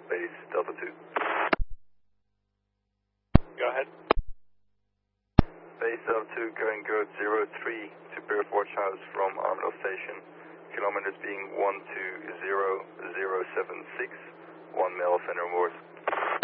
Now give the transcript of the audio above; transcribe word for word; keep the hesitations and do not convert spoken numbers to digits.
base Delta two. Go ahead. Base Delta two, going go zero three to Pier Watch House from Armadale Station. Kilometers being one two zero zero seven six, one mile Fenrir Moors.